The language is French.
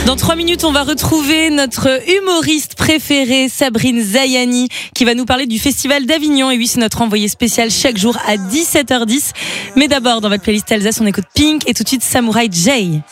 Dans 3 minutes, on va retrouver notre humoriste préférée, Sabrine Zayani, qui va nous parler du Festival d'Avignon. Et oui, c'est notre envoyé spécial chaque jour à 17h10. Mais d'abord, dans votre playlist Alsace, on écoute Pink et tout de suite Samurai J.